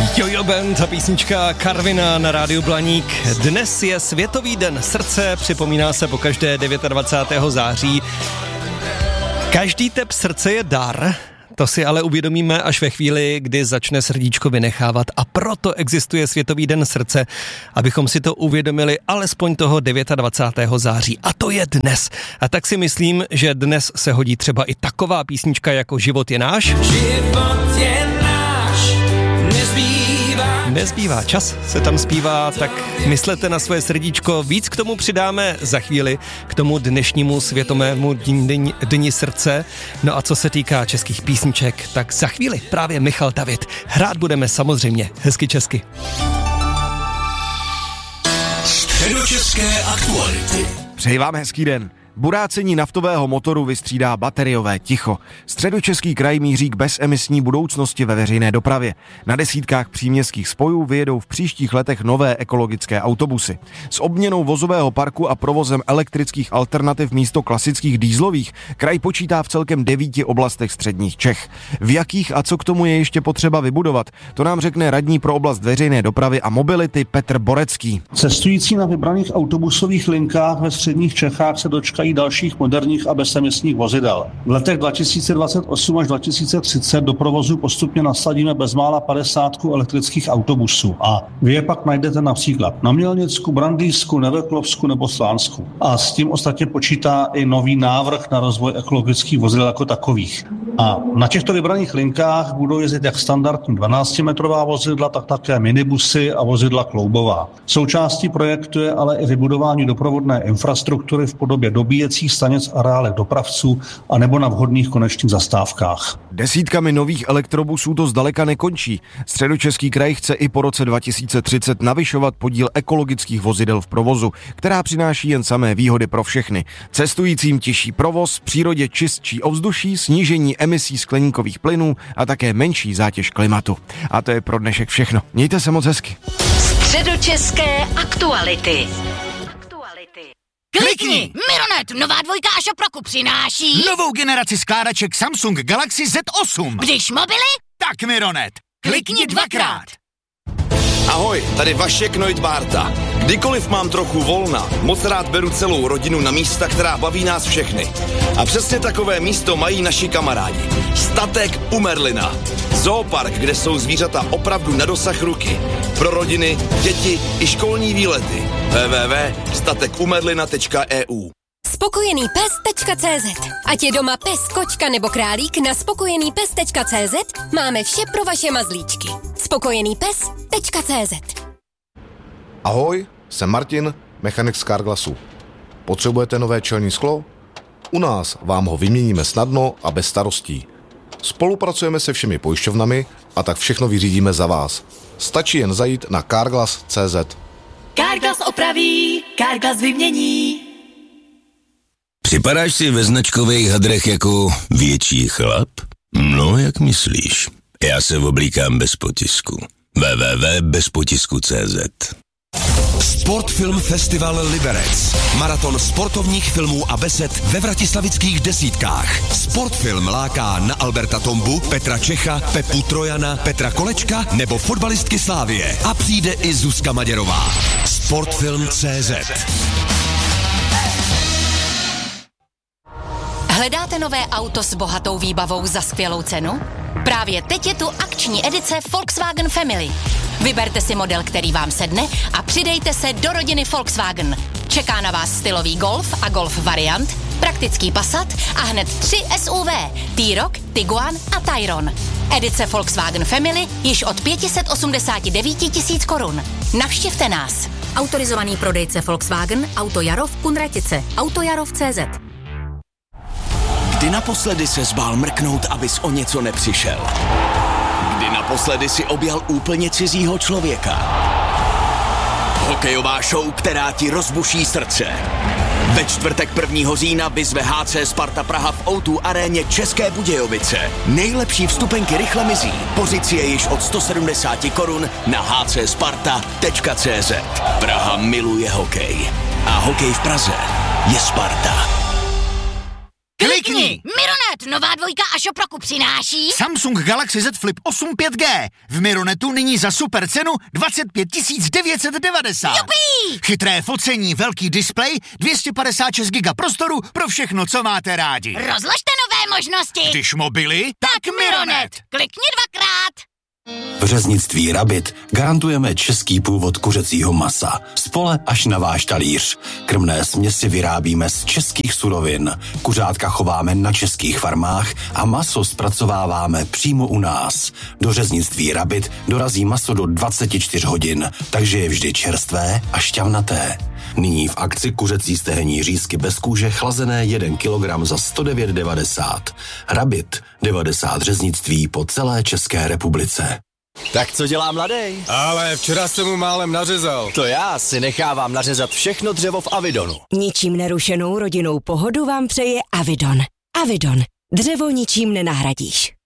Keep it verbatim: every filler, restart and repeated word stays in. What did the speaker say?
Jojo Band a písnička Karvina na rádiu Blaník. Dnes je Světový den srdce, připomíná se pokaždé dvacátého devátého září. Každý tep srdce je dar, to si ale uvědomíme až ve chvíli, kdy začne srdíčko vynechávat, a proto existuje Světový den srdce, abychom si to uvědomili alespoň toho dvacátého devátého září. A to je dnes. A tak si myslím, že dnes se hodí třeba i taková písnička jako Život je náš. Život je náš, nezbývá. Nezbývá čas, se tam zpívá, tak myslete na svoje srdíčko. Víc k tomu přidáme za chvíli, k tomu dnešnímu světovému dni, dni srdce. No a co se týká českých písniček, tak za chvíli právě Michal David. Hrát budeme samozřejmě hezky česky. Středočeské aktuality. Přeji vám hezký den. Burácení naftového motoru vystřídá bateriové ticho. Středočeský kraj míří k bezemisní budoucnosti ve veřejné dopravě. Na desítkách příměstských spojů vyjedou v příštích letech nové ekologické autobusy. S obměnou vozového parku a provozem elektrických alternativ místo klasických dýzlových kraj počítá v celkem devíti oblastech středních Čech. V jakých a co k tomu je ještě potřeba vybudovat, to nám řekne radní pro oblast veřejné dopravy a mobility Petr Borecký. Cestující na vybraných autobusových linkách ve středních Čechách se dočkají dalších moderních a bezemisních vozidel. V letech dva tisíce dvacet osm až dva tisíce třicet do provozu postupně nasadíme bezmála padesátku elektrických autobusů a vy je pak najdete například na Mělnicku, Brandýsku, Neveklovsku nebo Slánsku. A s tím ostatně počítá i nový návrh na rozvoj ekologických vozidel jako takových. A na těchto vybraných linkách budou jezdit jak standardní dvanáctimetrová vozidla, tak také minibusy a vozidla kloubová. Součástí projektu je ale i vybudování doprovodné infrastruktury v podobě dobíjecích stanic a areálech dopravců a nebo na vhodných konečných zastávkách. Desítkami nových elektrobusů to zdaleka nekončí. Středočeský kraj chce i po roce dva tisíce třicet navyšovat podíl ekologických vozidel v provozu, která přináší jen samé výhody pro všechny. Cestujícím těžší provoz, přírodě čistší ovzduší, snížení emisí skleníkových plynů a také menší zátěž klimatu. A to je pro dnešek všechno. Mějte se moc hezky. Středočeské aktuality. Klikni! Mironet, nová dvojka a Šoproku přináší Novou generaci skládaček Samsung Galaxy Z osm. Když mobily? Tak Mironet, klikni dvakrát. Ahoj, tady Vašek Neudbárta. Kdykoliv mám trochu volna, moc rád beru celou rodinu na místa, která baví nás všechny. A přesně takové místo mají naši kamarádi. Statek u Merlina. Zoopark, kde jsou zvířata opravdu na dosah ruky. Pro rodiny, děti i školní výlety. w w w tečka statek u merlina tečka e u. spokojený pes tečka cé zet. Ať je doma pes, kočka nebo králík, na spokojený pes tečka cé zet máme vše pro vaše mazlíčky. spokojený pes tečka cé zet. Ahoj, jsem Martin, mechanik z Carglassu. Potřebujete nové čelní sklo? U nás vám ho vyměníme snadno a bez starostí. Spolupracujeme se všemi pojišťovnami a tak všechno vyřídíme za vás. Stačí jen zajít na carglass tečka cé zet. Carglass opraví, Carglass vymění. Připadáš si ve značkových hadrech jako větší chlap? No, jak myslíš? Já se oblíkám bez potisku. w w w tečka bez potisku tečka cé zet. Sportfilm Festival Liberec. Maraton sportovních filmů a besed ve vratislavických desítkách. Sportfilm láká na Alberta Tombu, Petra Čecha, Pepu Trojana, Petra Kolečka nebo fotbalistky Slávie. A přijde i Zuzka Maděrová. Sportfilm tečka cé zet. Hledáte nové auto s bohatou výbavou za skvělou cenu? Právě teď je tu akční edice Volkswagen Family. Vyberte si model, který vám sedne a přidejte se do rodiny Volkswagen. Čeká na vás stylový Golf a Golf variant, praktický Passat a hned tři S U V, T-Roc, Tiguan a Tayron. Edice Volkswagen Family již od pět set osmdesát devět tisíc korun. Navštivte nás. Autorizovaný prodejce Volkswagen, Auto Jarov, Kunratice, Autojarov tečka cé zet. Kdy naposledy se zbál mrknout, abys o něco nepřišel? Kdy naposledy si objal úplně cizího člověka? Hokejová show, která ti rozbuší srdce. Ve čtvrtek prvního října vyzve H C Sparta Praha v O dva aréně České Budějovice. Nejlepší vstupenky rychle mizí. Pořiď si je již od sto sedmdesát korun na h c sparta tečka cé zet. Praha miluje hokej. A hokej v Praze je Sparta. Klikni! Mironet, tu nová dvojka Ashoproku přináší Samsung Galaxy Z Flip osm pět G. V Mironetu nyní za super cenu dvacet pět tisíc devět set devadesát. Jupí! Chytré focení, velký displej, dvě stě padesát šest giga prostoru pro všechno, co máte rádi. Rozložte nové možnosti. Když mobily, tak, tak Mironet. Klikni dvakrát. V řeznictví Rabit garantujeme český původ kuřecího masa. Spole až na váš talíř. Krmné směsi vyrábíme z českých surovin. Kuřátka chováme na českých farmách a maso zpracováváme přímo u nás. Do řeznictví Rabit dorazí maso do dvacet čtyři hodin, takže je vždy čerstvé a šťavnaté. Nyní v akci kuřecí stehenní řízky bez kůže chlazené jeden kilogram za sto devět devadesát. Rabit, devadesát řeznictví po celé České republice. Tak co dělá mladej? Ale včera jsem mu málem nařezal. To já si nechávám nařezat všechno dřevo v Avidonu. Ničím nerušenou rodinnou pohodu vám přeje Avidon. Avidon. Dřevo ničím nenahradíš.